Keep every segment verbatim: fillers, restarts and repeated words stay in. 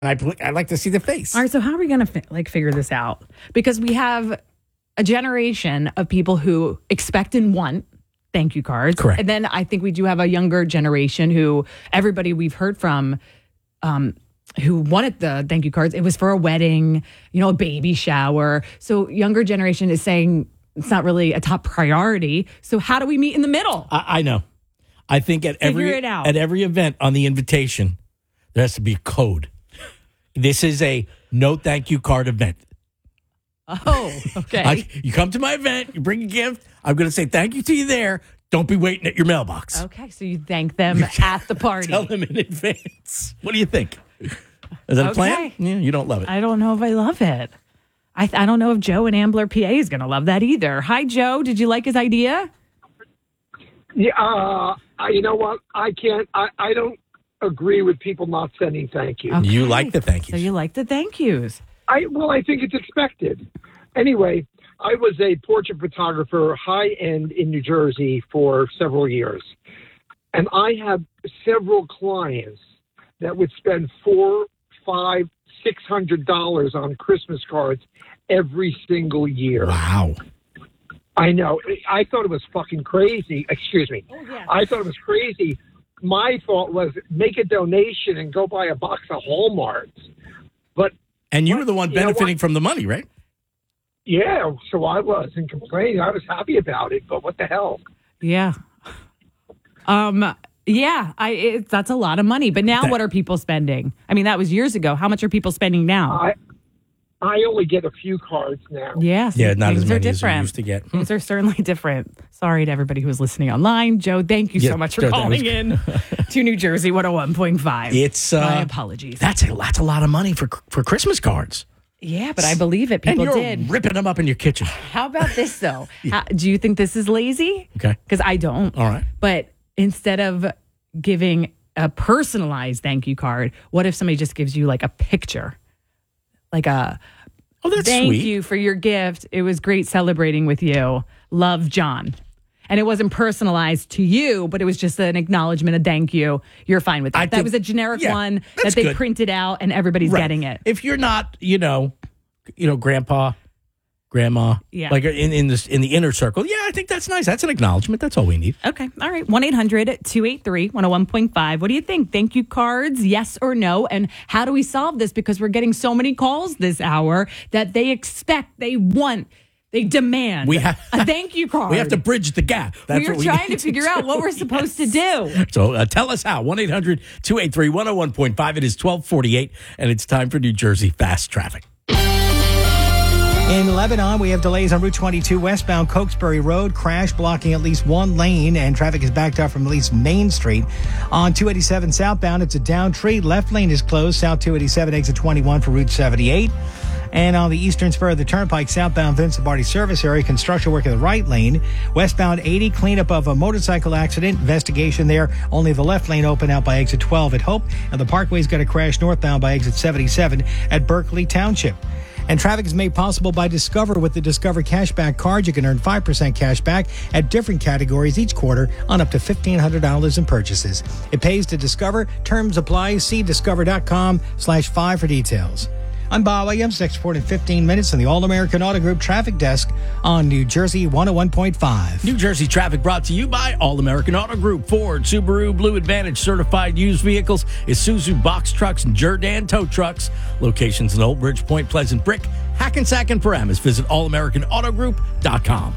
I I like to see the face. All right, so how are we going to fi- like figure this out? Because we have a generation of people who expect and want thank you cards. Correct. And then I think we do have a younger generation who everybody we've heard from um, who wanted the thank you cards. It was for a wedding, you know, a baby shower. So younger generation is saying it's not really a top priority. So how do we meet in the middle? I, I know. I think at Figure every it out. at every event on the invitation, there has to be a code. This is a no thank you card event. Oh, okay. I, you come to my event, you bring a gift. I'm going to say thank you to you there. Don't be waiting at your mailbox. Okay, so you thank them at the party. Tell them in advance. What do you think? Is that a Okay. plan? Yeah, you don't love it. I don't know if I love it. I I don't know if Joe in Ambler, P A is going to love that either. Hi, Joe. Did you like his idea? Yeah, uh, I, you know what? I can't. I, I don't agree with people not sending thank you. Okay. You like the thank So yous. you like the thank yous. I well, I think it's expected. Anyway, I was a portrait photographer, high end in New Jersey for several years, and I have several clients that would spend four, five, six hundred dollars on Christmas cards every single year. Wow. I know. I thought it was fucking crazy. Excuse me. Oh, yeah. I thought it was crazy. My thought was make a donation and go buy a box of Hallmarks. But And you What? were the one You know benefiting what? from the money, right? yeah, so I wasn't complaining. I was happy about it. But what the hell? Yeah. Um. Yeah. I. It, that's a lot of money. But now, That- what are people spending? I mean, that was years ago. How much are people spending now? I I only get a few cards now. Yes. Yeah, not things as are many as we different. used to get. Hmm. Things are certainly different. Sorry to everybody who was listening online. Joe, thank you Yeah, so much for that was- calling in to New Jersey one oh one point five. It's, uh, My apologies. That's a, that's a lot of money for for Christmas cards. Yeah, but I believe it. People and you're did. ripping them up in your kitchen. How about this, though? How, do you think this is lazy? Okay. Because I don't. All right. But instead of giving a personalized thank you card, what if somebody just gives you like a picture? Like a Oh, that's thank sweet. you for your gift. It was great celebrating with you. Love, John. And it wasn't personalized to you, but it was just an acknowledgement, a thank you. You're fine with that. I that think- was a generic yeah, one that that's they good. printed out and everybody's Right. getting it. If you're not, you know, you know, grandpa, grandma, Yeah. like in in this in the inner circle, yeah, I think that's nice. That's an acknowledgement. That's all we need. Okay. All right. one eight hundred two eight three one oh one point five. What do you think? Thank you cards, yes or no? And how do we solve this? Because we're getting so many calls this hour that they expect, they want, they demand We have- a thank you card. We have to bridge the gap. That's We're what we trying need to figure out what we're supposed to Yes. do. So uh, tell us how. one eight hundred two eight three one oh one point five. It is twelve forty-eight, and it's time for New Jersey Fast Traffic. In Lebanon, we have delays on Route twenty-two westbound Cokesbury Road. Crash blocking at least one lane, and traffic is backed up from at least Main Street. On two eighty-seven southbound, it's a down tree. Left lane is closed. South two eighty-seven, exit twenty-one for Route seventy-eight. And on the eastern spur of the Turnpike, southbound Vincent Barty service area, construction work in the right lane. Westbound eighty, cleanup of a motorcycle accident. Investigation there. Only the left lane open out by exit twelve at Hope. And the Parkway's got a crash northbound by exit seventy-seven at Berkeley Township. And traffic is made possible by Discover. With the Discover Cashback card, you can earn five percent cash back at different categories each quarter on up to fifteen hundred dollars in purchases. It pays to Discover. Terms apply. See discover.com slash five for details. I'm Bob Williams. Next report in fifteen minutes on the All-American Auto Group Traffic Desk on New Jersey one oh one point five. New Jersey Traffic brought to you by All American Auto Group, Ford, Subaru, Blue Advantage certified used vehicles, Isuzu box trucks, and Jordan tow trucks. Locations in Old Bridge, Point Pleasant, Brick, Hackensack, and Paramus. Visit all american auto group dot com.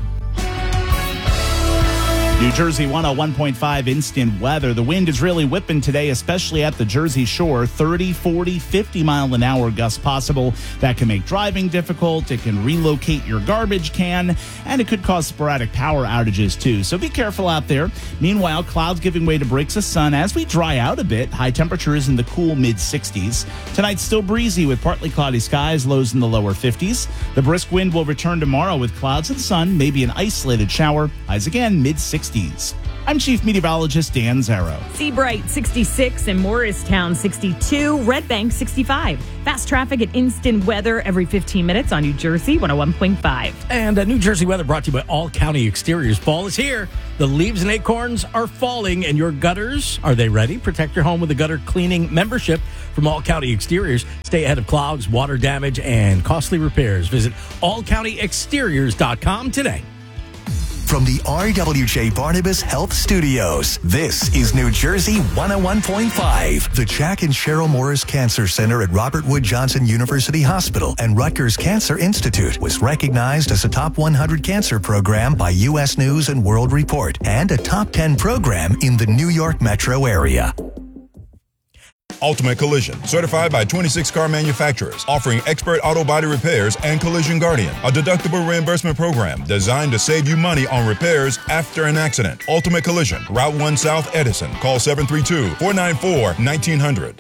New Jersey one oh one point five instant weather. The wind is really whipping today, especially at the Jersey Shore. thirty, forty, fifty mile an hour gusts possible. That can make driving difficult. It can relocate your garbage can, and it could cause sporadic power outages too. So be careful out there. Meanwhile, clouds giving way to breaks of sun as we dry out a bit. High temperatures in the cool mid sixties. Tonight still breezy with partly cloudy skies, lows in the lower fifties. The brisk wind will return tomorrow with clouds and sun, maybe an isolated shower. Highs again mid sixties. I'm Chief Meteorologist Dan Zarrow. Seabright, sixty-six, and Morristown, sixty-two, Red Bank, sixty-five. Fast traffic at Instant Weather every fifteen minutes on New Jersey, one oh one point five. And uh, New Jersey weather brought to you by All County Exteriors. Fall is here. The leaves and acorns are falling, and your gutters, are they ready? Protect your home with a gutter cleaning membership from All County Exteriors. Stay ahead of clogs, water damage, and costly repairs. Visit all county exteriors dot com today. From the R W J Barnabas Health Studios, this is New Jersey one oh one point five. The Jack and Cheryl Morris Cancer Center at Robert Wood Johnson University Hospital and Rutgers Cancer Institute was recognized as a top one hundred cancer program by U S News and World Report and a top ten program in the New York metro area. Ultimate Collision, certified by twenty-six car manufacturers, offering expert auto body repairs and Collision Guardian, a deductible reimbursement program designed to save you money on repairs after an accident. Ultimate Collision, Route one South, Edison. Call seven three two, four nine four, nineteen hundred.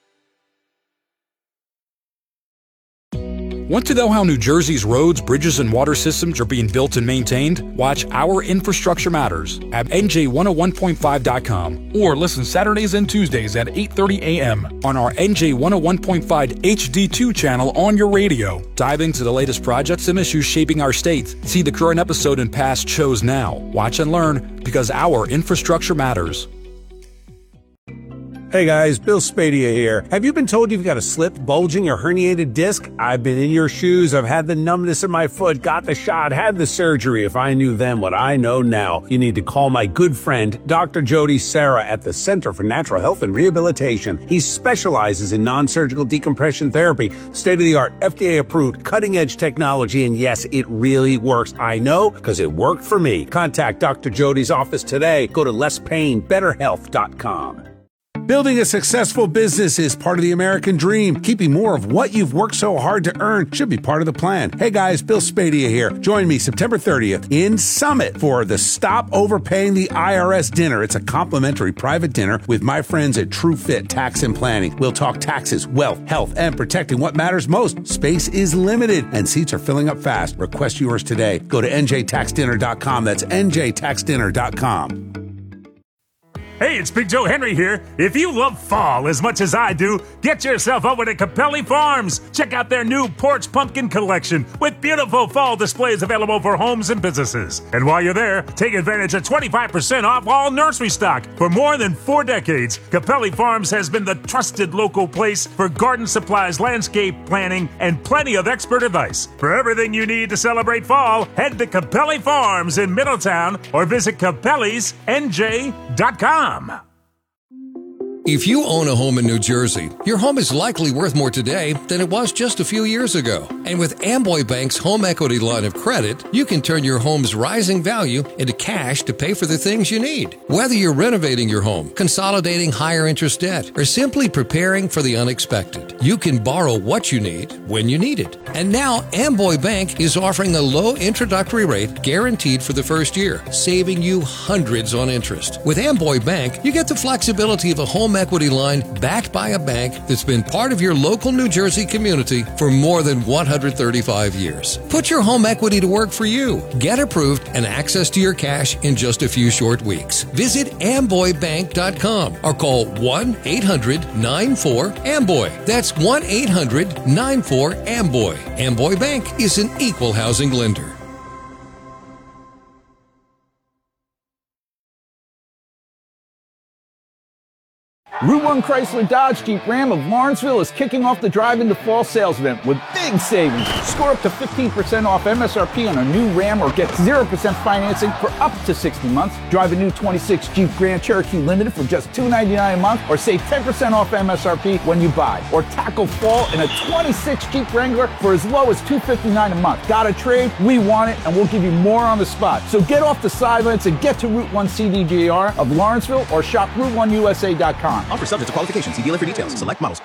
Want to know how New Jersey's roads, bridges, and water systems are being built and maintained? Watch Our Infrastructure Matters at N J one oh one point five dot com or listen Saturdays and Tuesdays at eight thirty a.m. on our N J one oh one point five H D two channel on your radio. Dive into the latest projects and issues shaping our state. See the current episode and past shows now. Watch and learn because Our Infrastructure Matters. Hey guys, Bill Spadia here. Have you been told you've got a slipped, bulging, or herniated disc? I've been in your shoes. I've had the numbness in my foot, got the shot, had the surgery. If I knew then what I know now, you need to call my good friend, Doctor Jody Serra at the Center for Natural Health and Rehabilitation. He specializes in non-surgical decompression therapy, state-of-the-art, F D A-approved, cutting-edge technology, and yes, it really works. I know, because it worked for me. Contact Doctor Jody's office today. Go to less pain better health dot com. Building a successful business is part of the American dream. Keeping more of what you've worked so hard to earn should be part of the plan. Hey guys, Bill Spadia here. Join me September thirtieth in Summit for the Stop Overpaying the I R S dinner. It's a complimentary private dinner with my friends at TrueFit Tax and Planning. We'll talk taxes, wealth, health, and protecting what matters most. Space is limited and seats are filling up fast. Request yours today. Go to N J tax dinner dot com. That's N J tax dinner dot com. Hey, it's Big Joe Henry here. If you love fall as much as I do, get yourself over to Capelli Farms. Check out their new porch pumpkin collection with beautiful fall displays available for homes and businesses. And while you're there, take advantage of twenty-five percent off all nursery stock. For more than four decades, Capelli Farms has been the trusted local place for garden supplies, landscape planning, and plenty of expert advice. For everything you need to celebrate fall, head to Capelli Farms in Middletown or visit capellis N J dot com. If you own a home in New Jersey, your home is likely worth more today than it was just a few years ago. And with Amboy Bank's home equity line of credit, you can turn your home's rising value into cash to pay for the things you need. Whether you're renovating your home, consolidating higher interest debt, or simply preparing for the unexpected, you can borrow what you need when you need it. And now Amboy Bank is offering a low introductory rate guaranteed for the first year, saving you hundreds on interest. With Amboy Bank, you get the flexibility of a home equity line backed by a bank that's been part of your local New Jersey community for more than one hundred thirty-five years. Put your home equity to work for you. Get approved and access to your cash in just a few short weeks. Visit amboy bank dot com or call one eight hundred nine four amboy. That's one eight hundred nine four amboy. Amboy Bank is an equal housing lender. Route one Chrysler Dodge Jeep Ram of Lawrenceville is kicking off the Drive into Fall sales event with big savings. Score up to fifteen percent off M S R P on a new Ram or get zero percent financing for up to sixty months. Drive a new twenty-six Jeep Grand Cherokee Limited for just two hundred ninety-nine dollars a month or save ten percent off M S R P when you buy. Or tackle fall in a twenty-six Jeep Wrangler for as low as two hundred fifty-nine dollars a month. Got a trade? We want it and we'll give you more on the spot. So get off the sidelines and get to Route one C D G R of Lawrenceville or shop route one U S A dot com. Offer subject to qualification. See dealer for details. Select models.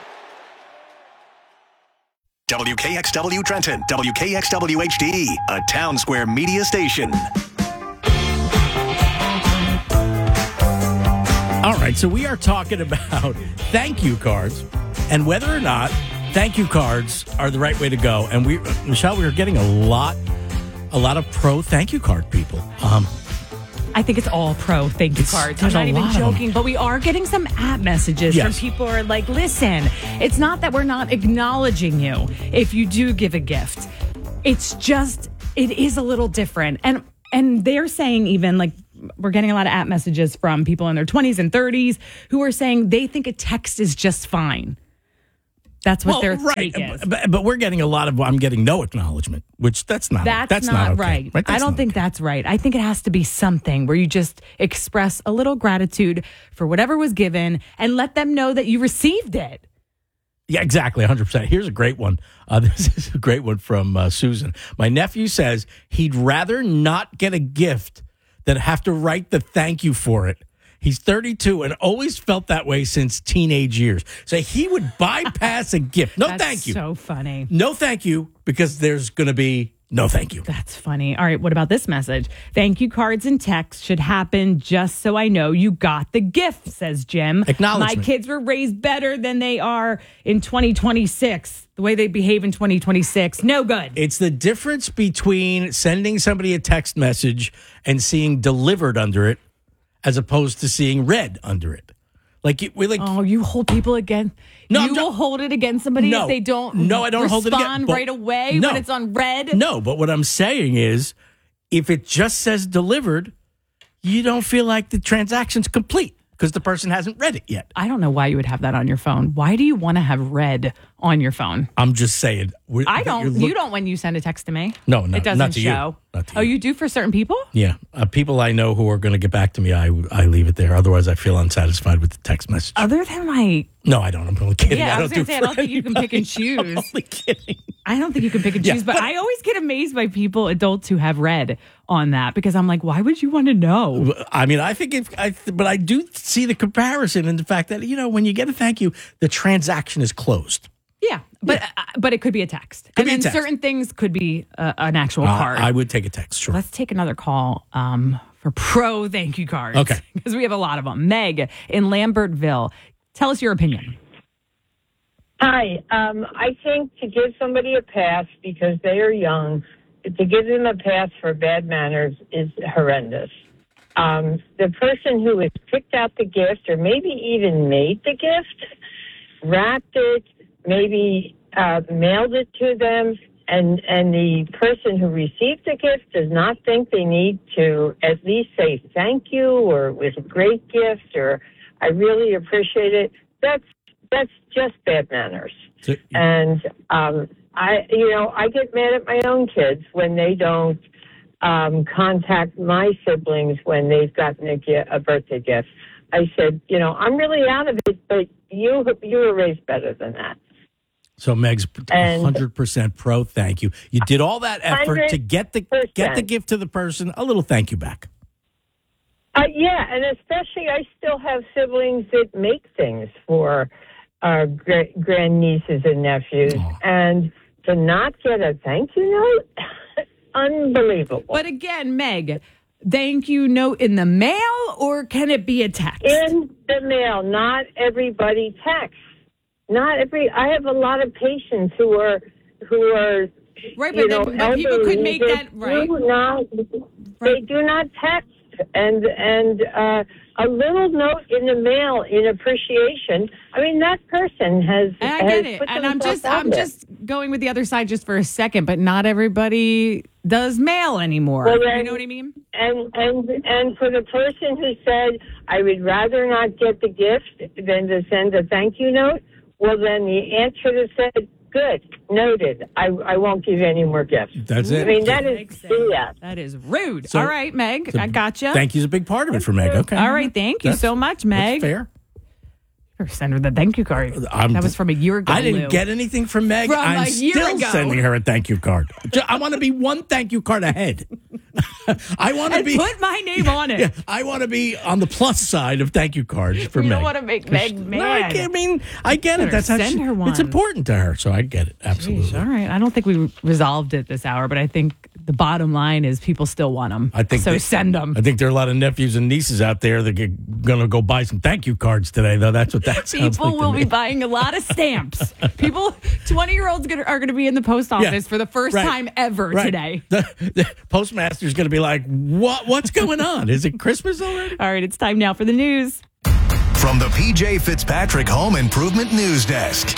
W K X W Trenton, W K X W H D, a Town Square media station. All right, so we are talking about thank you cards and whether or not thank you cards are the right way to go. And we, Michelle, we are getting a lot, a lot of pro thank you card people. Um, I think it's all pro thank you It's- cards. I'm there's a not even lot of them. joking, but we are getting some app messages Yes. from people who are like, listen, it's not that we're not acknowledging you if you do give a gift. It's just, it is a little different. And and they're saying even like, we're getting a lot of app messages from people in their twenties and thirties who are saying they think a text is just fine. That's what Well, their right, take is. but, but we're getting a lot of. I'm getting no acknowledgement, which that's not. That's, that's not, okay, right. That's I don't not think okay. that's right. I think it has to be something where you just express a little gratitude for whatever was given and let them know that you received it. Yeah, exactly, one hundred percent. Here's a great one. Uh, this is a great one from uh, Susan. My nephew says he'd rather not get a gift than have to write the thank you for it. He's thirty-two and always felt that way since teenage years. So he would bypass a gift. No, That's thank you. so funny. No, thank you, because there's going to be no thank you. That's funny. All right, what about this message? Thank you cards and texts should happen just so I know you got the gift, says Jim. Acknowledgement. My kids were raised better than they are in twenty twenty-six. The way they behave in twenty twenty-six, no good. It's the difference between sending somebody a text message and seeing delivered under it as opposed to seeing read under it. Like, it- we like. Oh, you hold people against. No, you I'm will ju- hold it against somebody No. if they don't. No, I don't hold it against- respond but- right away No. when it's on red. No, but what I'm saying is, if it just says delivered, you don't feel like the transaction's complete because the person hasn't read it yet. I don't know why you would have that on your phone. Why do you want to have red on your phone? I'm just saying. we're- I that you're don't. look- you don't when you send a text to me. No, no, it doesn't not to you. show. Not to Oh, you do for certain people? Yeah, uh, people I know who are going to get back to me, I I leave it there. Otherwise, I feel unsatisfied with the text message. Other than my. No, I don't. I'm only kidding. Yeah, I, I was don't gonna do say I for don't think you can pick and anybody. choose. I'm only kidding. I don't think you can pick and Yeah, choose, but, but- I always get amazed by people, adults who have red on that because I'm like, why would you want to know? I mean, I think if I, but I do see the comparison in the fact that, you know, when you get a thank you, the transaction is closed. Yeah, but uh, but it could be a text, Could and be a then text. certain things could be uh, an actual Uh, card. I would take a text, sure. Let's take another call um, for pro thank you cards. Okay. Because we have a lot of them. Meg in Lambertville, tell us your opinion. Hi. Um, I think to give somebody a pass because they are young, to give them a pass for bad manners is horrendous. Um, the person who has picked out the gift or maybe even made the gift, wrapped it, maybe uh, mailed it to them, and, and the person who received the gift does not think they need to at least say thank you or it was a great gift or I really appreciate it. That's that's just bad manners. So- And um, I, you know, I get mad at my own kids when they don't um, contact my siblings when they've gotten a, gi- a birthday gift. I said, you know, I'm really out of it, but you you were raised better than that. So Meg's And- one hundred percent pro thank you. You did all that effort to get the get the one hundred percent. gift to the person. A little thank you back. Uh, yeah, and especially I still have siblings that make things for our gra- grandnieces and nephews, and to not get a thank you note, unbelievable. But again, Meg, thank you note in the mail or can it be a text? In the mail, not everybody texts. Not every. I have a lot of patients who are who are Right, you but know, then- but people could elderly make that that- right. do not, They do not text, and and uh, a little note in the mail in appreciation. I mean, that person has. And I has get it. put And I'm themselves just out I'm there. just going with the other side just for a second, but not everybody does mail anymore. Well, you then- know what I mean? And and and for the person who said, I would rather not get the gift than to send a thank you note, well, then the answer to said, good, noted. I, I won't give you any more gifts. That's it. I mean, that is B S. That is rude. So- All right, Meg, so I gotcha. Thank you's a big part of it for Meg. Okay. All right, thank you That's- so much, Meg. That's fair. Or send her the thank you card. I'm- that was from a year ago. I didn't Lou. get anything from Meg. From I'm a year still ago. sending her a thank you card. Ju- I want to be one thank you card ahead. I want to And be put my name on it. Yeah, I want to be on the plus side of thank you cards for You Meg. don't want to make Meg mad. No, I, can't- I mean, I get it. Better That's how send she, her one. It's important to her, so I get it absolutely. All right. I don't think we resolved it this hour, but I think the bottom line is people still want them. I think so. they, send them. I think there are a lot of nephews and nieces out there that are going to go buy some thank you cards today, though. That's what that sounds People like will to be me. buying a lot of stamps. People, twenty-year-olds gonna, are going to be in the post office Yeah, for the first right, time ever right. today. The, the postmaster's going to be like, "What? What's going on? Is it Christmas already?" All right, it's time now for the news. From the P J Fitzpatrick Home Improvement News Desk.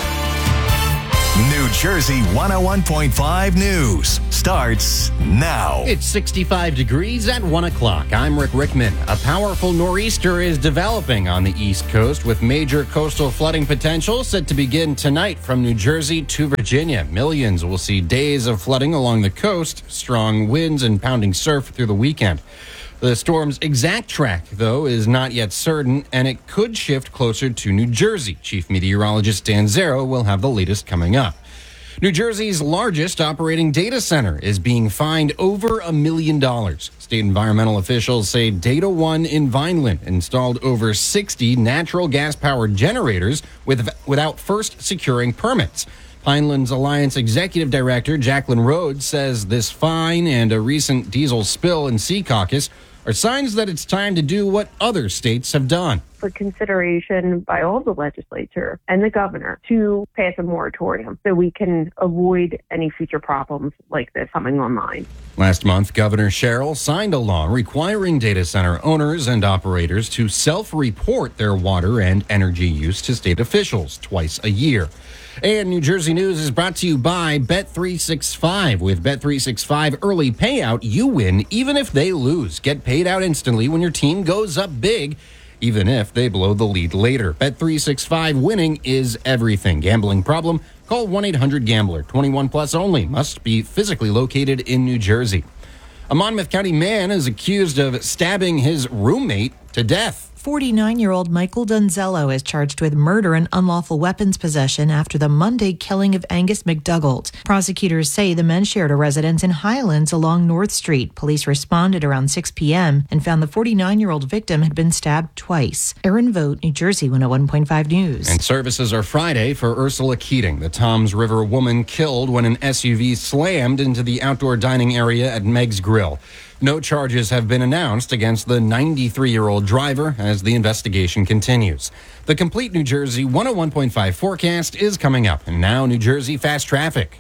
New Jersey one oh one point five News starts now. It's sixty-five degrees at one o'clock. I'm Rick Rickman. A powerful nor'easter is developing on the East Coast with major coastal flooding potential set to begin tonight from New Jersey to Virginia. Millions will see days of flooding along the coast, strong winds and pounding surf through the weekend. The storm's exact track, though, is not yet certain, and it could shift closer to New Jersey. Chief Meteorologist Dan Zero will have the latest coming up. New Jersey's largest operating data center is being fined over a million dollars. State environmental officials say Data One in Vineland installed over sixty natural gas-powered generators with, without first securing permits. Pineland's Alliance Executive Director Jacqueline Rhodes says this fine and a recent diesel spill in Secaucus are signs that it's time to do what other states have done. For consideration by all the legislature and the governor to pass a moratorium so we can avoid any future problems like this coming online. Last month, Governor Sherrill signed a law requiring data center owners and operators to self-report their water and energy use to state officials twice a year. And New Jersey News is brought to you by Bet three sixty-five. With Bet three sixty-five early payout, you win even if they lose. Get paid out instantly when your team goes up big, even if they blow the lead later. Bet three sixty-five, winning is everything. Gambling problem? Call one eight hundred gambler. twenty-one plus only. Must be physically located in New Jersey. A Monmouth County man is accused of stabbing his roommate to death. forty-nine-year-old Michael Donzello is charged with murder and unlawful weapons possession after the Monday killing of Angus McDougald. Prosecutors say the men shared a residence in Highlands along North Street. Police responded around six p.m. and found the forty-nine-year-old victim had been stabbed twice. Erin Vogt, New Jersey one oh one point five News. And services are Friday for Ursula Keating, the Toms River woman killed when an S U V slammed into the outdoor dining area at Meg's Grill. No charges have been announced against the ninety-three-year-old driver as the investigation continues. The complete New Jersey one oh one point five forecast is coming up. And now, New Jersey Fast Traffic.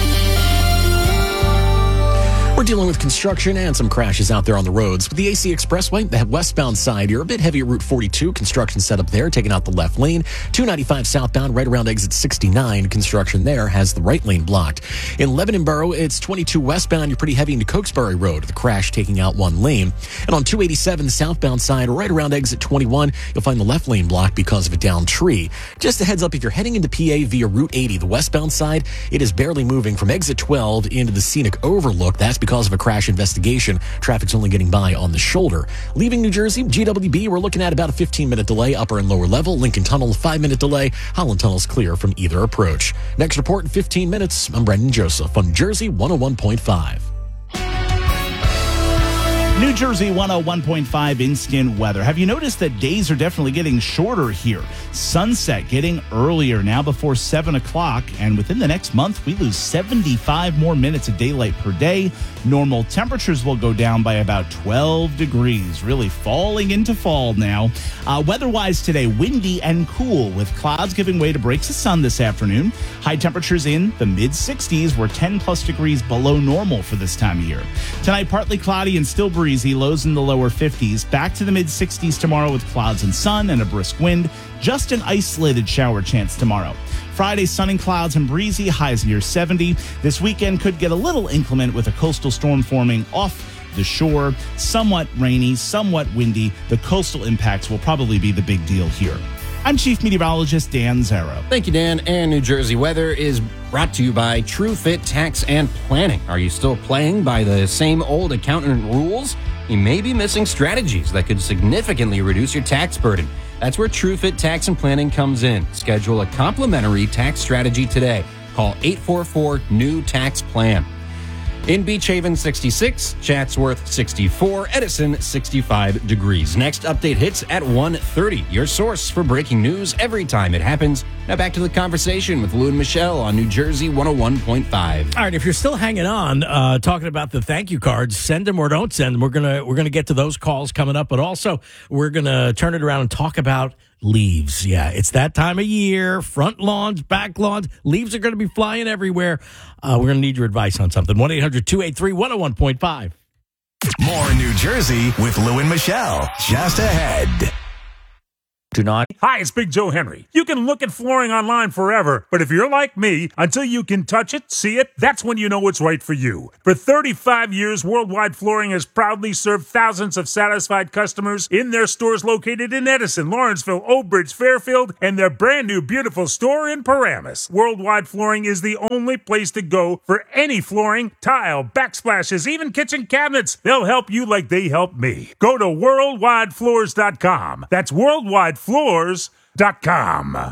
We're dealing with construction and some crashes out there on the roads. With the A C Expressway, the westbound side, you're a bit heavy at Route forty-two. Construction set up there, taking out the left lane. two ninety-five southbound, right around exit sixty-nine. Construction there has the right lane blocked. In Lebanon Borough, it's twenty-two westbound. You're pretty heavy into Cokesbury Road. The crash taking out one lane. And on two eighty-seven southbound side, right around exit twenty-one, you'll find the left lane blocked because of a downed tree. Just a heads up, if you're heading into P A via Route eighty, the westbound side, it is barely moving from exit twelve into the scenic overlook. That's because of a crash investigation. Traffic's only getting by on the shoulder. Leaving New Jersey, G W B, we're looking at about a fifteen minute delay, upper and lower level. Lincoln Tunnel, five minute delay. Holland Tunnel's clear from either approach. Next report in fifteen minutes. I'm Brendan Joseph on Jersey one oh one point five. New Jersey one oh one point five instant weather. Have you noticed that days are definitely getting shorter here? Sunset getting earlier now before seven o'clock. And within the next month, we lose seventy-five more minutes of daylight per day. Normal temperatures will go down by about twelve degrees. Really falling into fall now. Uh, weather-wise today, windy and cool with clouds giving way to breaks of sun this afternoon. High temperatures in the mid sixties. We're ten plus degrees below normal for this time of year. Tonight, partly cloudy and still breezy. Lows in the lower fifties. Back to the mid sixties tomorrow with clouds and sun and a brisk wind. Just an isolated shower chance tomorrow. Friday, sun and clouds and breezy, highs near seventy. This weekend could get a little inclement with a coastal storm forming off the shore. Somewhat rainy, somewhat windy. The coastal impacts will probably be the big deal here. I'm Chief Meteorologist Dan Zero. Thank you, Dan. And New Jersey weather is brought to you by TrueFit Tax and Planning. Are you still playing by the same old accountant rules? You may be missing strategies that could significantly reduce your tax burden. That's where TrueFit Tax and Planning comes in. Schedule a complimentary tax strategy today. Call eight four four, new tax plan. In Beach Haven, sixty-six, Chatsworth, sixty-four, Edison, sixty-five degrees. Next update hits at one thirty. Your source for breaking news every time it happens Now back to the conversation with Lou and Michelle on New Jersey one oh one point five. All right, if you're still hanging on, uh, talking about the thank you cards, send them or don't send them. We're gonna we're gonna get to those calls coming up, but also we're gonna turn it around and talk about leaves. Yeah, it's that time of year. Front lawns, back lawns, leaves are gonna be flying everywhere. Uh, we're gonna need your advice on something. one eight hundred two eight three one oh one point five. More New Jersey with Lou and Michelle. Just ahead. Do not. Hi, it's Big Joe Henry. You can look at flooring online forever, but if you're like me, until you can touch it, see it, that's when you know it's right for you. For thirty-five years, Worldwide Flooring has proudly served thousands of satisfied customers in their stores located in Edison, Lawrenceville, Oak Bridge, Fairfield, and their brand new beautiful store in Paramus. Worldwide Flooring is the only place to go for any flooring, tile, backsplashes, even kitchen cabinets. They'll help you like they helped me. Go to worldwide floors dot com. That's worldwide floors dot com.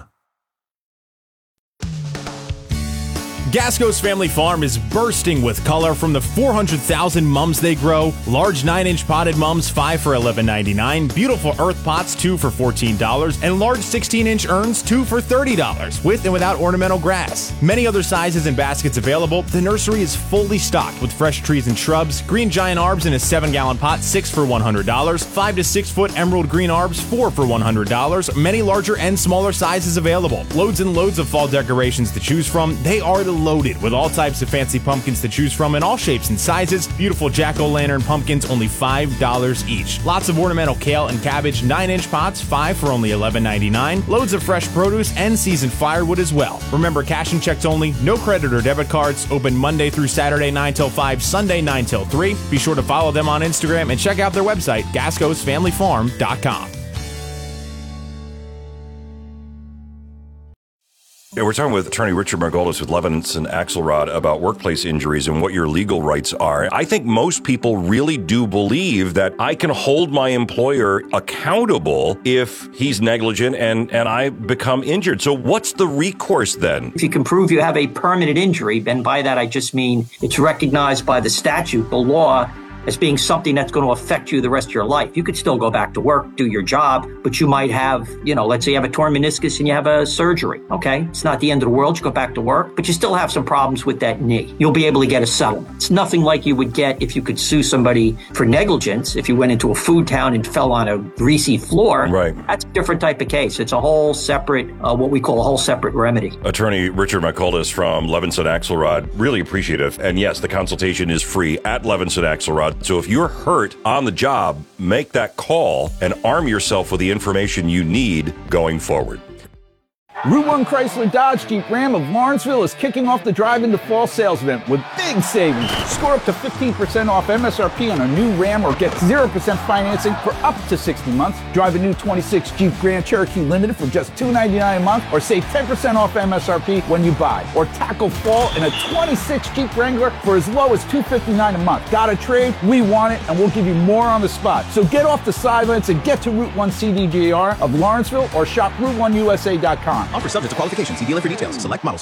Gasco's Family Farm is bursting with color from the four hundred thousand mums they grow. Large nine inch potted mums, five for eleven ninety-nine. Beautiful earth pots, two for fourteen dollars. And large sixteen inch urns, two for thirty dollars, with and without ornamental grass. Many other sizes and baskets available. The nursery is fully stocked with fresh trees and shrubs. Green giant arbs in a seven gallon pot, six for one hundred dollars. five to six foot emerald green arbs, four for one hundred dollars. Many larger and smaller sizes available. Loads and loads of fall decorations to choose from. They are the loaded with all types of fancy pumpkins to choose from in all shapes and sizes. Beautiful jack-o'-lantern pumpkins, only five dollars each. Lots of ornamental kale and cabbage, nine inch pots, five for only eleven ninety-nine. Loads of fresh produce and seasoned firewood as well. Remember, cash and checks only, no credit or debit cards. Open Monday through Saturday nine till five, Sunday nine till three. Be sure to follow them on Instagram and check out their website, gascos family farm dot com. Yeah, we're talking with attorney Richard Margolis with Levinson Axelrod about workplace injuries and what your legal rights are. I think most people really do believe that I can hold my employer accountable if he's negligent and, and I become injured. So what's the recourse then? If you can prove you have a permanent injury, and by that I just mean it's recognized by the statute, the law, as being something that's going to affect you the rest of your life. You could still go back to work, do your job, but you might have, you know, let's say you have a torn meniscus and you have a surgery, okay? It's not the end of the world, you go back to work, but you still have some problems with that knee. You'll be able to get a settlement. It's nothing like you would get if you could sue somebody for negligence. If you went into a food town and fell on a greasy floor, right. That's a different type of case. It's a whole separate, uh, what we call a whole separate remedy. Attorney Richard Margolis from Levinson Axelrod, really appreciative. And yes, the consultation is free at Levinson Axelrod. So if you're hurt on the job, make that call and arm yourself with the information you need going forward. Route one Chrysler Dodge Jeep Ram of Lawrenceville is kicking off the Drive into Fall sales event with big savings. Score up to fifteen percent off M S R P on a new Ram or get zero percent financing for up to sixty months. Drive a new twenty-six Jeep Grand Cherokee Limited for just two ninety-nine a month or save ten percent off M S R P when you buy. Or tackle fall in a twenty-six Jeep Wrangler for as low as two hundred fifty-nine dollars a month. Got a trade? We want it, and we'll give you more on the spot. So get off the sidelines and get to Route one C D G R of Lawrenceville or shop route one U S A dot com. Offer subject to qualification. See dealer for details. Select models.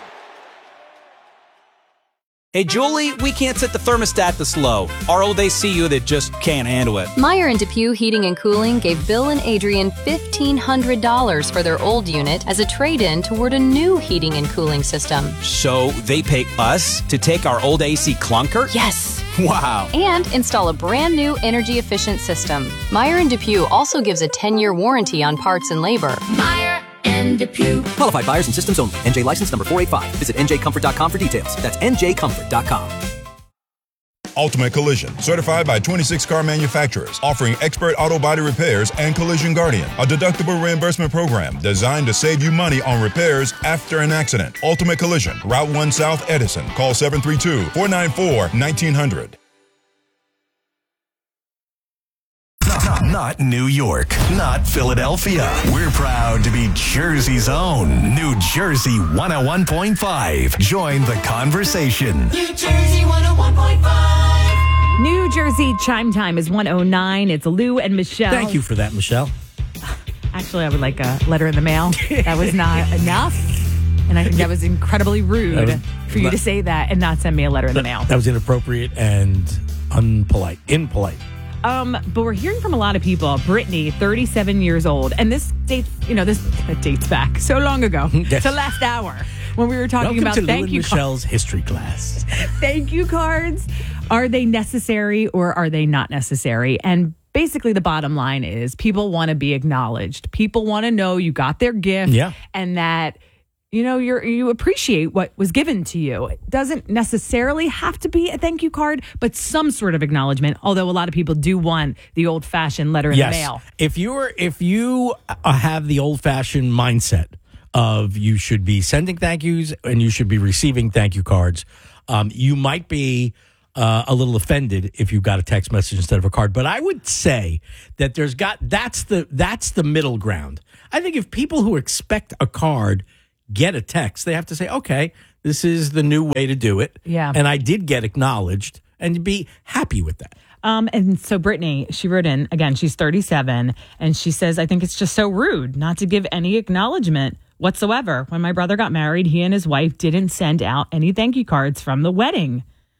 Hey, Julie, we can't set the thermostat this low. Our old A C unit just can't handle it. Meyer and Depew Heating and Cooling gave Bill and Adrian fifteen hundred dollars for their old unit as a trade-in toward a new heating and cooling system. So they pay us to take our old A C clunker? Yes. Wow. And install a brand new energy-efficient system. Meyer and Depew also gives a ten-year warranty on parts and labor. Meyer and Depew. Qualified buyers and systems only. N J license number four eight five. Visit N J comfort dot com for details. That's N J comfort dot com. Ultimate Collision, certified by twenty-six car manufacturers, offering expert auto body repairs and Collision Guardian, a deductible reimbursement program designed to save you money on repairs after an accident. Ultimate Collision, Route one South Edison. Call seven three two, four nine four, one nine zero zero. Not, not New York, not Philadelphia. We're proud to be Jersey's own New Jersey one oh one point five. Join the conversation. New Jersey one oh one point five. New Jersey chime time is one oh nine. It's Lou and Michelle. Thank you for that, Michelle. Actually, I would like a letter in the mail. That was not enough. And I think that was incredibly rude was, for you that, to say that and not send me a letter in the mail. That was inappropriate and unpolite. Impolite. Um, but we're hearing from a lot of people. Brittany, thirty-seven years old, and this dates, you know, this dates back so long ago Yes. to last hour when we were talking Welcome about to Lou thank and you Michelle's history class. thank you cards. Are they necessary or are they not necessary? And basically, the bottom line is people want to be acknowledged. People want to know you got their gift, Yeah. and that you know you're you appreciate what was given to you. It doesn't necessarily have to be a thank you card, but some sort of acknowledgement. Although a lot of people do want the old fashioned letter in Yes. the mail. If you're if you uh, have the old fashioned mindset of you should be sending thank yous and you should be receiving thank you cards, um, you might be uh, a little offended if you got a text message instead of a card. But I would say that there's got that's the that's the middle ground. I think if people who expect a card get a text, they have to say, okay, this is the new way to do it. Yeah. And I did get acknowledged, and be happy with that. Um, and so Brittany, she wrote in, again, she's thirty-seven, and she says, I think it's just so rude not to give any acknowledgement whatsoever. When my brother got married, he and his wife didn't send out any thank you cards from the wedding.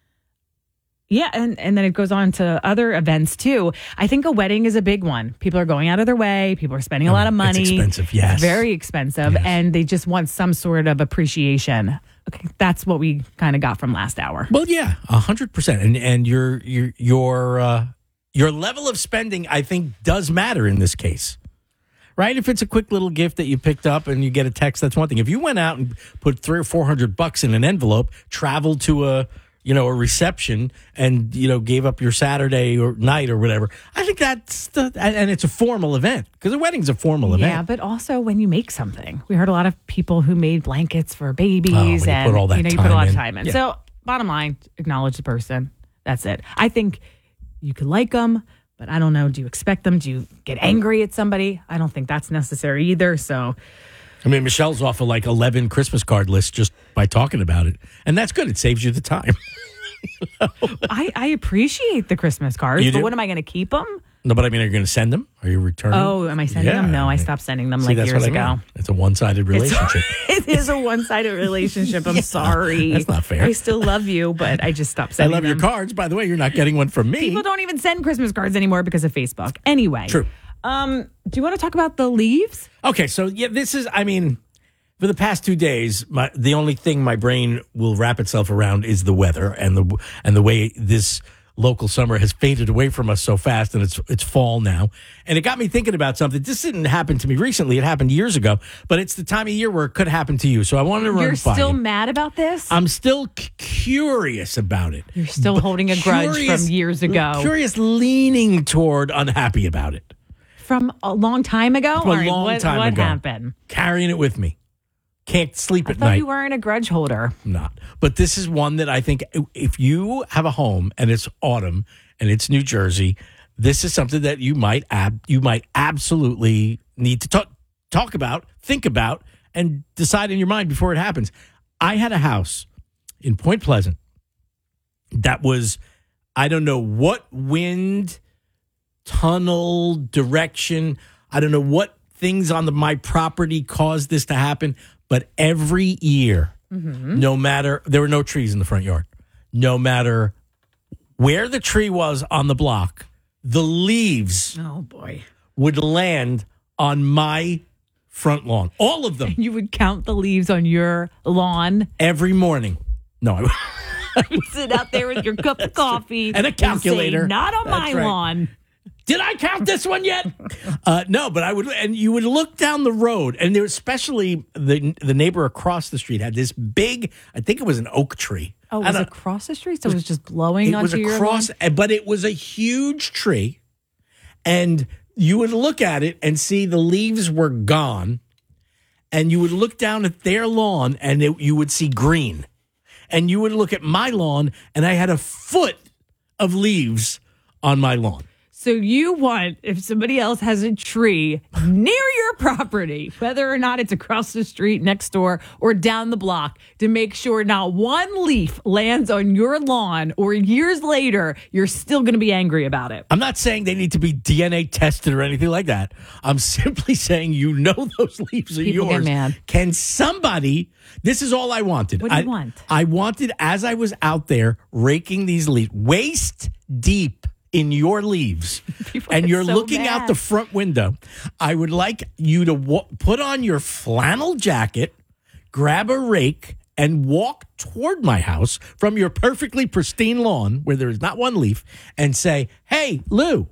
Yeah, and, and then it goes on to other events, too. I think a wedding is a big one. People are going out of their way. People are spending a lot of money. It's expensive, yes. It's very expensive, Yes. and they just want some sort of appreciation. Okay, that's what we kind of got from last hour. Well, yeah, a hundred percent, and and your your your uh, your level of spending, I think, does matter in this case, right? If it's a quick little gift that you picked up and you get a text, that's one thing. If you went out and put three or four hundred bucks in an envelope, traveled to a you know a reception, and you know gave up your Saturday or night or whatever, I think that's the and, and it's a formal event because a wedding's a formal event. Yeah, but also when you make something, we heard a lot of people who made blankets for babies, Oh, when you and put all that you know you time put a lot in. of time in. Yeah. So, bottom line, acknowledge the person. That's it. I think you could like them, but I don't know. Do you expect them? Do you get angry at somebody? I don't think that's necessary either. So, I mean, Michelle's off of like eleven Christmas card lists just by talking about it, and that's good. It saves you the time. I, I appreciate the Christmas cards, You but do? what am I going to keep them? No, but I mean, are you going to send them? Are you returning? Oh, am I sending Yeah. them? No, I stopped sending them See, like that's years what I ago. mean. It's a one-sided relationship. It is a one-sided relationship. I'm sorry. that's not fair. I still love you, but I just stopped I sending love them. your cards. By the way, you're not getting one from me. People don't even send Christmas cards anymore because of Facebook. Anyway. True. Um, do you want to talk about the leaves? Okay, so yeah, this is, I mean, for the past two days, my, the only thing my brain will wrap itself around is the weather and the and the way this local summer has faded away from us so fast, and it's it's fall now. And it got me thinking about something. This didn't happen to me recently. It happened years ago, but it's the time of year where it could happen to you. So I wanted to run You're it by still you. mad about this? I'm still c- curious about it. You're still holding a grudge Curious- from years ago. Curious, leaning toward unhappy about it. From a long time ago? From a All right, long what, time what ago. happened? Carrying it with me. Can't sleep I at thought night. you weren't a grudge holder. Not. But this is one that I think if you have a home and it's autumn and it's New Jersey, this is something that you might ab- you might absolutely need to talk talk about, think about, and decide in your mind before it happens. I had a house in Point Pleasant that was, I don't know what wind, tunnel, direction, I don't know what things on the, my property caused this to happen, but every year, Mm-hmm. no matter, there were no trees in the front yard. No matter where the tree was on the block, the leaves Oh, boy. would land on my front lawn. All of them. You would count the leaves on your lawn. Every morning. No, I You'd sit out there with your cup of coffee And a calculator. say, not on That's my right. lawn. Did I count this one yet? Uh, no, but I would, and you would look down the road, and there, especially the the neighbor across the street had this big, I think it was an oak tree. Oh, I was don't- it across the street? So it was just blowing It onto was your across, lawn? but it was a huge tree, and you would look at it and see the leaves were gone, and you would look down at their lawn, and it, you would see green, and you would look at my lawn, and I had a foot of leaves on my lawn. So you want, if somebody else has a tree near your property, whether or not it's across the street, next door, or down the block, to make sure not one leaf lands on your lawn, or years later, you're still going to be angry about it. I'm not saying they need to be D N A tested or anything like that. I'm simply saying you know those leaves are People get yours. mad. Can somebody, this is all I wanted. What do you I, want? I wanted, as I was out there raking these leaves, waist deep in your leaves and get you're so looking mad. out the front window, I would like you to wa- put on your flannel jacket, grab a rake, and walk toward my house from your perfectly pristine lawn where there is not one leaf and say, hey, Lou, you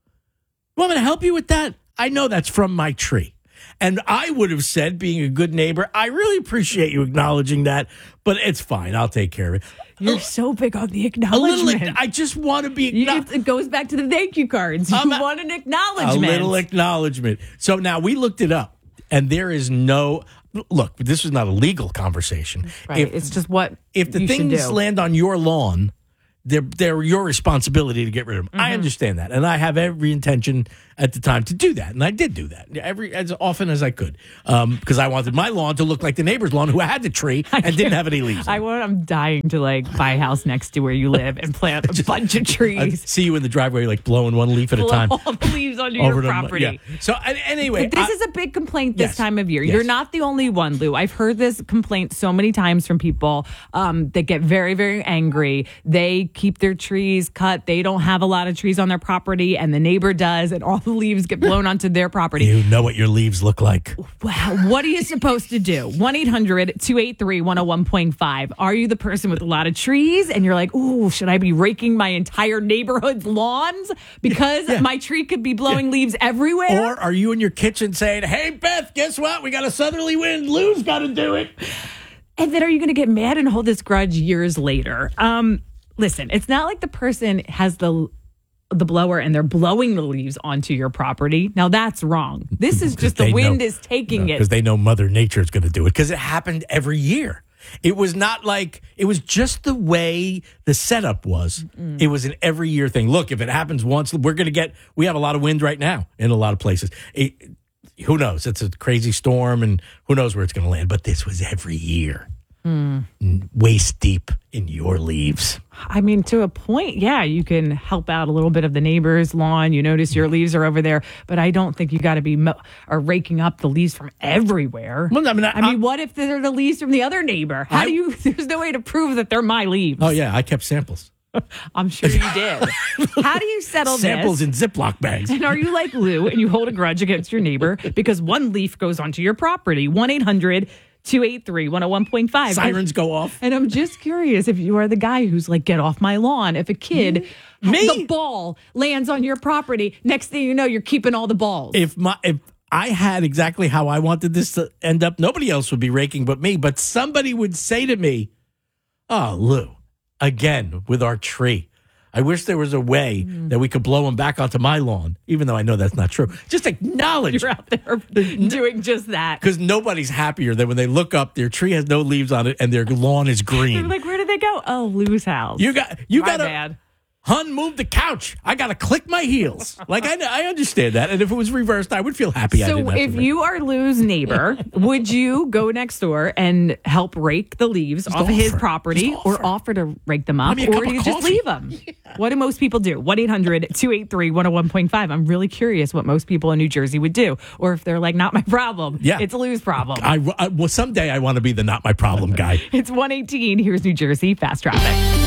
want me to help you with that? I know that's from my tree. And I would have said, being a good neighbor, I really appreciate you acknowledging that, but it's fine. I'll take care of it. You're so big on the A acknowledgement. little, I just want to be You- acknowledged. it goes back to the thank you cards. You I'm a- want an A acknowledgement. little acknowledgement. So now we looked it up, and there is no look. This is not a legal conversation. Right. If, it's just what if the you should things do. land on your lawn, they're they're your responsibility to get rid of them. I understand that, and I have every intention at the time to do that, and I did do that every as often as I could, because I wanted my lawn to look like the neighbor's lawn who had the tree and didn't have any leaves. I want. I'm dying to like buy a house next to where you live and plant a bunch of I trees. see you in the driveway, like blowing one leaf at a Blow time all the leaves onto over your to- property. yeah. So and- anyway, But this I- is a big complaint this Yes. time of year. Yes. You're not the only one, Lou. I've heard this complaint so many times from people um, that get very, very angry. They keep their trees cut. They don't have a lot of trees on their property, and the neighbor does, and all the leaves get blown onto their property. you know what your leaves look like. Wow. What are you supposed to do? one eight hundred two eight three one oh one point five. Are you the person with a lot of trees and you're like, ooh, should I be raking my entire neighborhood's lawns because my tree could be blowing leaves everywhere? Or are you in your kitchen saying, hey, Beth, guess what? We got a southerly wind. Lou's got to do it. And then are you going to get mad and hold this grudge years later? Um, listen, it's not like the person has the the blower and they're blowing the leaves onto your property. Now that's wrong. This is just the they wind know- is taking it. Because they know Mother Nature is going to do it because it happened every year. It was not like, it was just the way the setup was. Mm. It was an every year thing. Look, if it happens once, we're going to get, we have a lot of wind right now in a lot of places. It, who knows? It's a crazy storm and who knows where it's going to land. But this was every year. Mm. Waist deep in your leaves. I mean, to a point, yeah, you can help out a little bit of the neighbor's lawn. You notice your leaves are over there, but I don't think you got to be mo- or raking up the leaves from everywhere. Well, I mean, I, I mean, what if they're the leaves from the other neighbor? How I- do you? There's no way to prove that they're my leaves. Oh, yeah, I kept samples. I'm sure you did. How do you settle Samples this? in Ziploc bags. And are you like Lou and you hold a grudge against your neighbor because one leaf goes onto your property? one eight hundred two eight three one oh one point five. Sirens go off. And I'm just curious if you are the guy who's like, get off my lawn. If a kid, Me? the ball lands on your property, next thing you know, you're keeping all the balls. If my if I had exactly how I wanted this to end up, nobody else would be raking but me. But somebody would say to me, "Oh, Lou, again with our tree. I wish there was a way Mm. that we could blow them back onto my lawn, even though I know that's not true. Just acknowledge You're out there doing just that. because nobody's happier than when they look up, their tree has no leaves on it, and their lawn is They're green. like, where did they go? Oh, Lou's house. You got you My got to bad. Hun, move the couch. I got to click my heels. Like, I, I understand that. And if it was reversed, I would feel happy I So didn't have if to. you are Lou's neighbor, would you go next door and help rake the leaves off of his offer. property Just or offer to rake them up? Buy me a Or cup do of you just coffee. leave them? What do most people do? one eight hundred two eight three one oh one point five. I'm really curious what most people in New Jersey would do. Or if they're like, not my problem. Yeah. It's Lou's problem. I, I, well, someday I want to be the not my problem guy. It's one eighteen. Here's New Jersey Fast Traffic.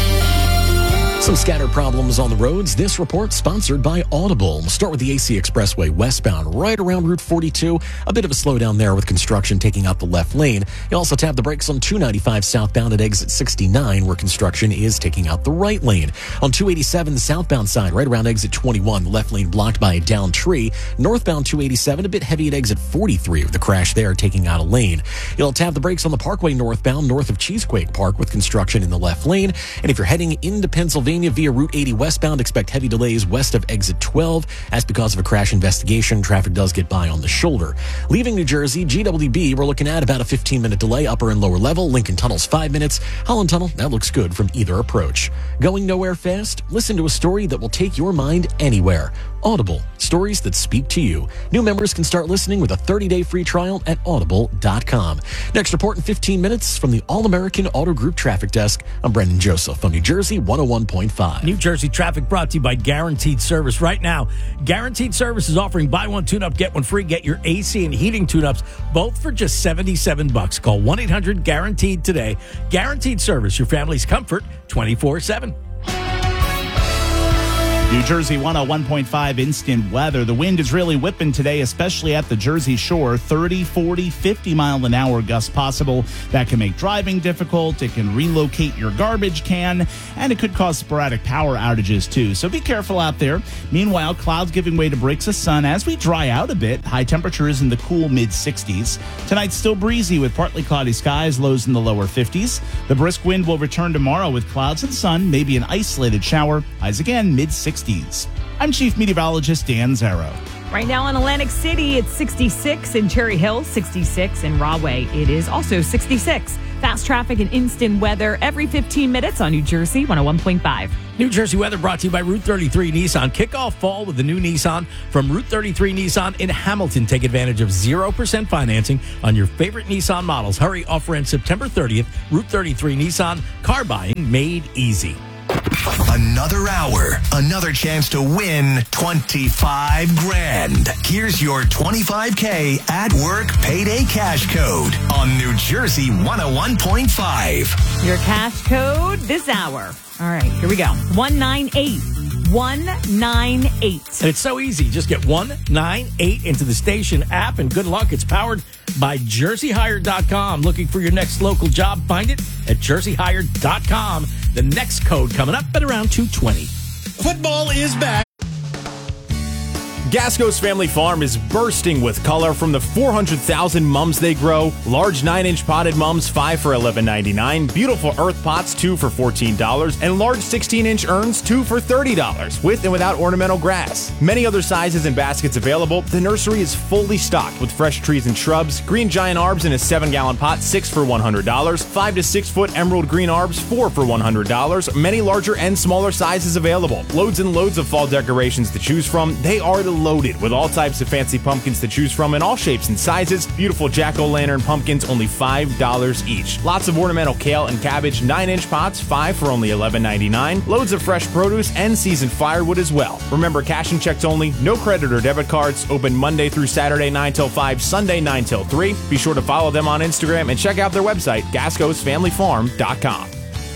Some scattered problems on the roads. This report sponsored by Audible. We'll start with the A C Expressway westbound, right around Route forty-two. A bit of a slowdown there with construction taking out the left lane. You also tap the brakes on two ninety-five southbound at exit sixty-nine, where construction is taking out the right lane. On two eighty-seven, the southbound side, right around exit twenty-one, the left lane blocked by a downed tree. Northbound two eighty-seven, a bit heavy at exit forty-three, with the crash there taking out a lane. You'll tap the brakes on the Parkway northbound, north of Cheesequake Park, with construction in the left lane. And if you're heading into Pennsylvania via Route eighty westbound, expect heavy delays west of exit twelve. That's because of a crash investigation. Traffic does get by on the shoulder. Leaving New Jersey, G W B, we're looking at about a fifteen minute delay, upper and lower level. Lincoln Tunnel's five minutes. Holland Tunnel, that looks good from either approach. Going nowhere fast? Listen to a story that will take your mind anywhere. Audible, stories that speak to you. New members can start listening with a thirty day free trial at audible dot com. Next report in fifteen minutes from the All-American Auto Group Traffic Desk. I'm Brendan Joseph on New Jersey one oh one point five. New Jersey traffic brought to you by Guaranteed Service. Right now, Guaranteed Service is offering buy one tune-up, get one free. Get your A C and heating tune-ups both for just seventy-seven bucks. Call one eight hundred guaranteed today. Guaranteed Service, your family's comfort twenty-four seven. New Jersey one oh one point five instant weather. The wind is really whipping today, especially at the Jersey Shore. thirty, forty, fifty mile an hour gusts possible. That can make driving difficult. It can relocate your garbage can, and it could cause sporadic power outages too. So be careful out there. Meanwhile, clouds giving way to breaks of sun as we dry out a bit. High temperatures in the cool mid sixties. Tonight still breezy with partly cloudy skies, lows in the lower fifties. The brisk wind will return tomorrow with clouds and sun, maybe an isolated shower. Highs again mid sixties. I'm Chief Meteorologist Dan Zarrow. Right now in Atlantic City, it's sixty-six. In Cherry Hill, sixty-six. In Rahway, it is also sixty-six. Fast traffic and instant weather every fifteen minutes on New Jersey one oh one point five. New Jersey weather brought to you by Route thirty-three Nissan. Kick off fall with the new Nissan from Route thirty-three Nissan in Hamilton. Take advantage of zero percent financing on your favorite Nissan models. Hurry, offer ends September thirtieth. Route thirty-three Nissan, car buying made easy. Another hour, another chance to win twenty-five grand. Here's your twenty-five K at work payday cash code on New Jersey one oh one point five. Your cash code this hour. All right, here we go. one nine eight one nine eight. And it's so easy. Just get one nine eight into the station app, and good luck. It's powered by Jersey Hired dot com. Looking for your next local job? Find it at Jersey Hired dot com. The next code coming up at around two twenty. Football is back. Gasco's Family Farm is bursting with color from the four hundred thousand mums they grow. Large nine inch potted mums, five for eleven ninety-nine. Beautiful earth pots, two for fourteen dollars. And large sixteen inch urns, two for thirty dollars, with and without ornamental grass. Many other sizes and baskets available. The nursery is fully stocked with fresh trees and shrubs. Green giant arbs in a seven gallon pot, six for one hundred dollars. five to six foot emerald green arbs, four for one hundred dollars. Many larger and smaller sizes available. Loads and loads of fall decorations to choose from. They are the loaded with all types of fancy pumpkins to choose from in all shapes and sizes. Beautiful jack-o'-lantern pumpkins, only five dollars each. Lots of ornamental kale and cabbage, nine inch pots, five for only eleven ninety-nine. Loads of fresh produce and seasoned firewood as well. Remember, cash and checks only, no credit or debit cards. Open Monday through Saturday nine till five, Sunday nine till three. Be sure to follow them on Instagram and check out their website, Gascos Family Farm dot com.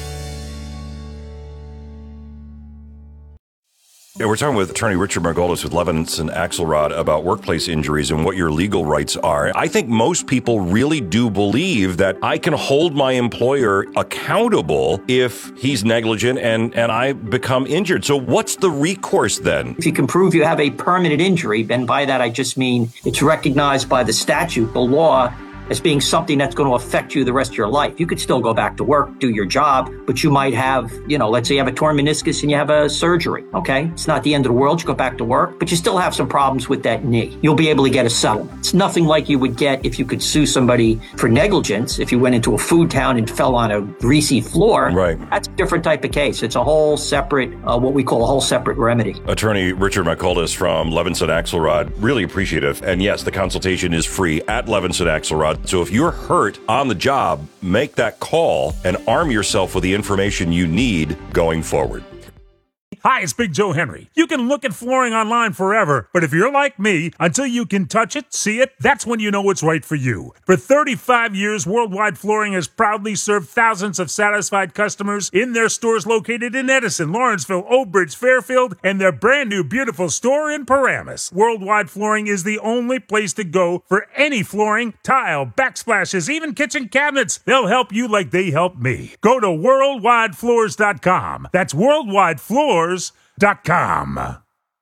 Yeah, we're talking with attorney Richard Margolis with Levinson Axelrod about workplace injuries and what your legal rights are. I think most people really do believe that I can hold my employer accountable if he's negligent and, and I become injured. So what's the recourse then? If you can prove you have a permanent injury, and by that I just mean it's recognized by the statute, the law, as being something that's going to affect you the rest of your life. You could still go back to work, do your job, but you might have, you know, let's say you have a torn meniscus and you have a surgery, okay? It's not the end of the world. You go back to work, but you still have some problems with that knee. You'll be able to get a settlement. It's nothing like you would get if you could sue somebody for negligence. If you went into a food town and fell on a greasy floor, right? That's a different type of case. It's a whole separate, uh, what we call a whole separate remedy. Attorney Richard Margolis from Levinson Axelrod, really appreciative. And yes, the consultation is free at Levinson Axelrod. So if you're hurt on the job, make that call and arm yourself with the information you need going forward. Hi, it's Big Joe Henry. You can look at flooring online forever, but if you're like me, until you can touch it, see it, that's when you know it's right for you. For thirty-five years, Worldwide Flooring has proudly served thousands of satisfied customers in their stores located in Edison, Lawrenceville, Old Bridge, Fairfield, and their brand new beautiful store in Paramus. Worldwide Flooring is the only place to go for any flooring, tile, backsplashes, even kitchen cabinets. They'll help you like they help me. Go to worldwide floors dot com. That's worldwide floors dot com.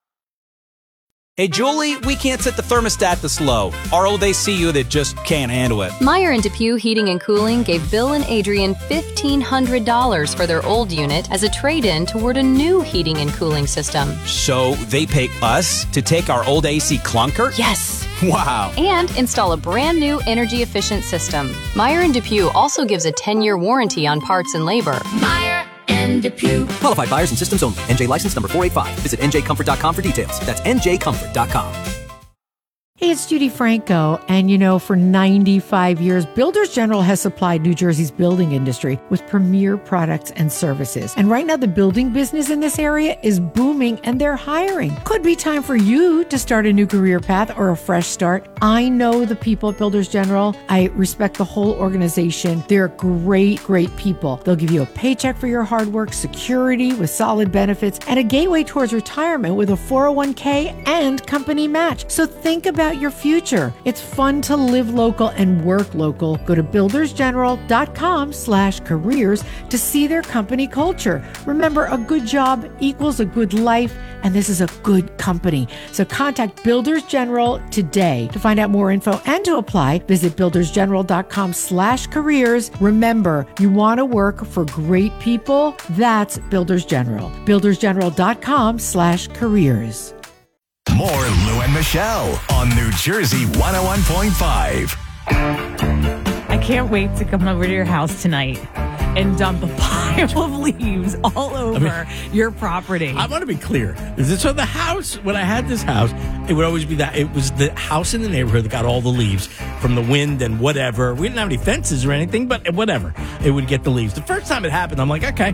Hey, Julie, we can't set the thermostat this low. Our old A C unit just can't handle it. Meyer and DePuy Heating and Cooling gave Bill and Adrian fifteen hundred dollars for their old unit as a trade-in toward a new heating and cooling system. So they pay us to take our old A C clunker? Yes. Wow. And install a brand new energy-efficient system. Meyer and DePuy also gives a ten-year warranty on parts and labor. Meyer and DePuy. Qualified buyers and systems only. N J license number four eight five. Visit N J comfort dot com for details. That's N J comfort dot com. Hey, it's Judy Franco, and you know, for ninety-five years, Builders General has supplied New Jersey's building industry with premier products and services. And right now, the building business in this area is booming, and they're hiring. Could be time for you to start a new career path or a fresh start. I know the people at Builders General. I respect the whole organization. They're great, great people. They'll give you a paycheck for your hard work, security with solid benefits, and a gateway towards retirement with a four oh one k and company match. So think about your future. It's fun to live local and work local. Go to buildersgeneral.com slash careers to see their company culture. Remember, a good job equals a good life, and this is a good company. So contact Builders General today. To find out more info and to apply, visit buildersgeneral.com slash careers. Remember, you want to work for great people? That's Builders General. buildersgeneral.com slash careers. More Lou and Michelle on New Jersey one oh one point five. I can't wait to come over to your house tonight and dump a pile of leaves all over I mean, your property. I want to be clear. So the house, when I had this house, it would always be that it was the house in the neighborhood that got all the leaves from the wind and whatever. We didn't have any fences or anything, but whatever. It would get the leaves. The first time it happened, I'm like, okay,